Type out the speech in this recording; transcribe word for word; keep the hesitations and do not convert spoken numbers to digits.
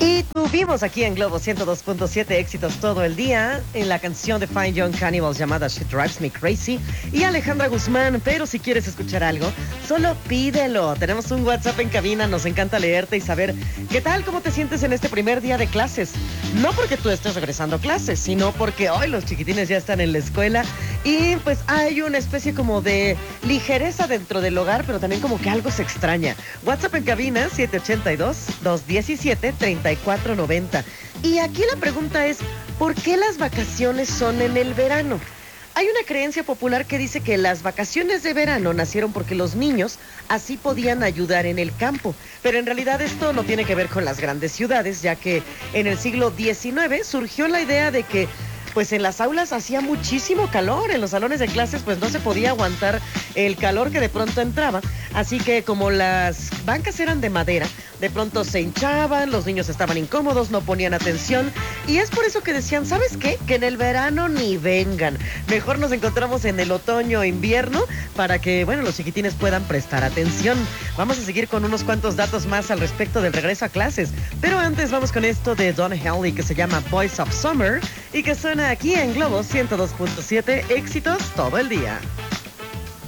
Y tuvimos aquí en Globo ciento dos punto siete éxitos todo el día en la canción de Fine Young Cannibals llamada She Drives Me Crazy y Alejandra Guzmán, pero si quieres escuchar algo, solo pídelo. Tenemos un WhatsApp en cabina, nos encanta leerte y saber qué tal, cómo te sientes en este primer día de clases. No porque tú estés regresando a clases, sino porque hoy los chiquitines ya están en la escuela y pues hay una especie como de ligereza dentro del hogar, pero también como que algo se extraña. WhatsApp en cabina siete ocho dos, dos uno siete, tres cuatro nueve cero. Y aquí la pregunta es, ¿por qué las vacaciones son en el verano? Hay una creencia popular que dice que las vacaciones de verano nacieron porque los niños así podían ayudar en el campo. Pero en realidad esto no tiene que ver con las grandes ciudades, ya que en el siglo diecinueve surgió la idea de que pues en las aulas hacía muchísimo calor, en los salones de clases pues no se podía aguantar el calor que de pronto entraba, así que como las bancas eran de madera, de pronto se hinchaban, los niños estaban incómodos, no ponían atención, y es por eso que decían, ¿sabes qué? Que en el verano ni vengan, mejor nos encontramos en el otoño o invierno, para que, bueno, los chiquitines puedan prestar atención. Vamos a seguir con unos cuantos datos más al respecto del regreso a clases, pero antes vamos con esto de Don Henley que se llama Boys of Summer, y que suena aquí en Globo ciento dos punto siete, éxitos todo el día.